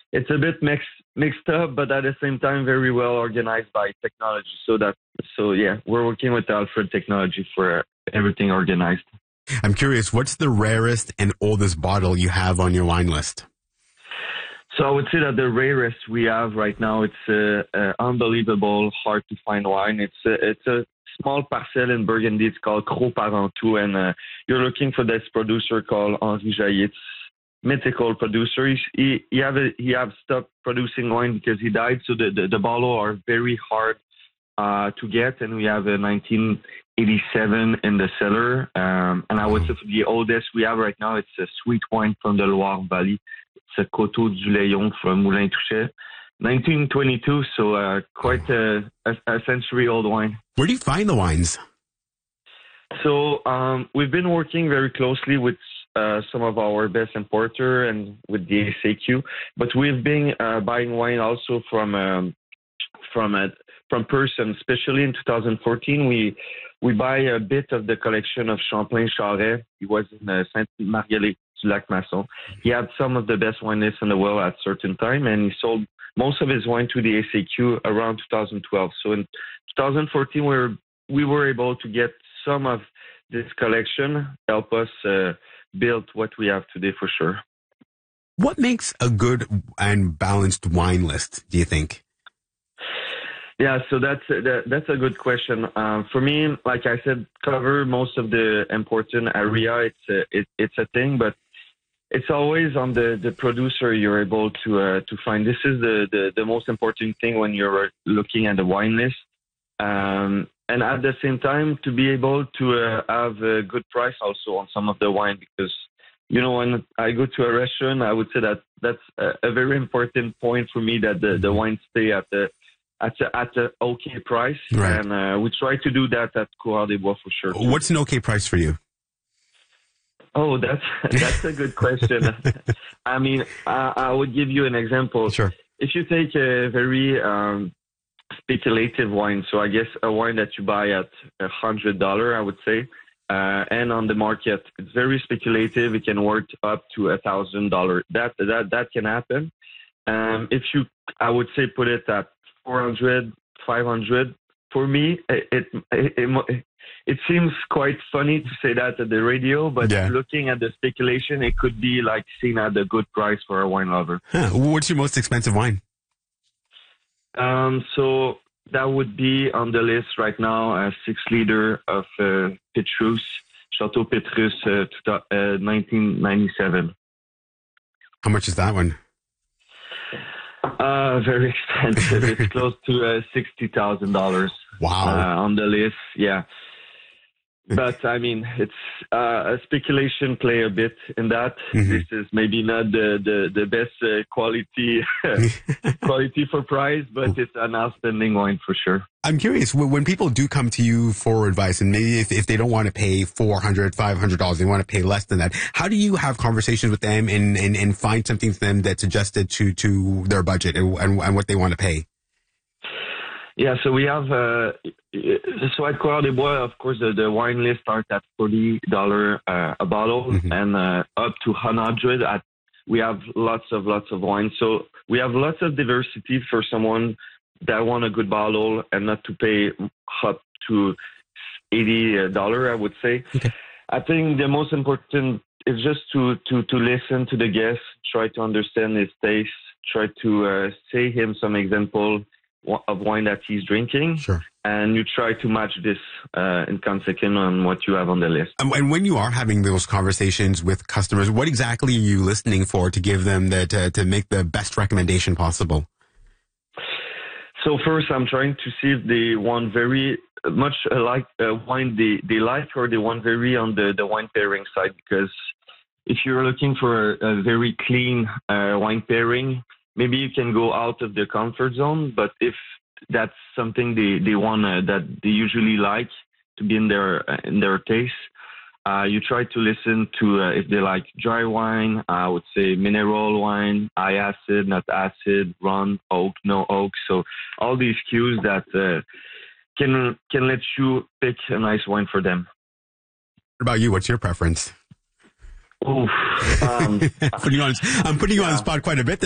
it's a bit mixed up, but at the same time very well organized by technology. So yeah, we're working with Alfred Technology for everything organized. I'm curious, what's the rarest and oldest bottle you have on your wine list? So I would say that the rarest we have right now, it's unbelievable, hard to find wine. It's a small parcel in Burgundy. It's called Cros Parentout, and you're looking for this producer called Henri Jaillet. It's mythical producer. He have stopped producing wine because he died. So the bottle are very hard to get, and we have a 1987 in the cellar. And I would say for the oldest we have right now, it's a sweet wine from the Loire Valley. It's a Coteau du Layon from Moulin Touchet, 1922. So quite a century old wine. Where do you find the wines? So we've been working very closely with some of our best importer and with the SAQ, but we've been buying wine also from person, especially in 2014. We buy a bit of the collection of Champlain Charest. He was in Sainte-Marguerite du Lac-Masson. He had some of the best wine lists in the world at a certain time, and he sold most of his wine to the SAQ around 2012. So in 2014, we were able to get some of this collection, help us build what we have today for sure. What makes a good and balanced wine list, do you think? Yeah, so that's a good question. For me, like I said, cover most of the important area. It's a thing, but it's always on the producer you're able to find. This is the most important thing when you're looking at the wine list. And at the same time, to be able to have a good price also on some of the wine, because, you know, when I go to a restaurant, I would say that that's a very important point for me, that the wine stay at the okay price. Right. And we try to do that at Coureurs des Bois for sure. What's an okay price for you? Oh, that's a good question. I mean, I would give you an example. Sure. If you take a very speculative wine, so I guess a wine that you buy at $100, I would say, and on the market, it's very speculative. It can worth up to $1,000. That can happen. I would say put it at 400, 500. For me, it seems quite funny to say that at the radio, but looking at the speculation, it could be like seen at a good price for a wine lover. Huh. What's your most expensive wine? So that would be on the list right now, a 6-liter of Petrus, Chateau Petrus, 1997. How much is that one? Very expensive. It's close to $60,000. Wow. On the list, yeah. But I mean, it's a speculation play a bit in that. Mm-hmm. This is maybe not the best quality for price, but it's an outstanding wine for sure. I'm curious, when people do come to you for advice, and maybe if they don't want to pay $400, $500, they want to pay less than that, how do you have conversations with them and find something for them that's adjusted to their budget and what they want to pay? Yeah, so we have, so at Coureurs des Bois, of course, the wine list starts at $40 a bottle, mm-hmm. and up to $100. We have lots of wine. So we have lots of diversity for someone that want a good bottle and not to pay up to $80, I would say. Okay. I think the most important is just to listen to the guest, try to understand his taste, try to say him some example of wine that he's drinking. Sure. And you try to match this in consequence on what you have on the list. And when you are having those conversations with customers, what exactly are you listening for to give them to make the best recommendation possible? So first, I'm trying to see if they want very much like wine they like, or they want very on the wine pairing side. Because if you're looking for a very clean wine pairing, maybe you can go out of the comfort zone. But if that's something they want, that they usually like to be in their taste, you try to listen to if they like dry wine. I would say mineral wine, high acid, not acid, rum, oak, no oak. So all these cues that can let you pick a nice wine for them. What about you? What's your preference? Oof. I'm putting you on the spot quite a bit.